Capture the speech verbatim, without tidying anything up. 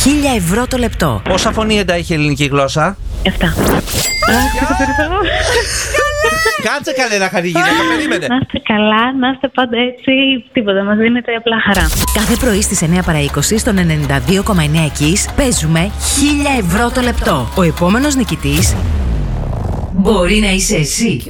χίλια ευρώ το λεπτό. Πόσα φωνήεντα έχει η ελληνική γλώσσα? Εφτά. Κάτσε καλέ να χαρεί γυναίκα, περίμενε. Να είστε καλά, να είστε πάντα έτσι, τίποτα, μας δίνετε απλά χαρά. Κάθε πρωί στις εννιά παρά είκοσι στον ενενήντα δύο κόμμα εννιά Kiss παίζουμε χίλια ευρώ το λεπτό. Ο επόμενος νικητής μπορεί να είσαι εσύ.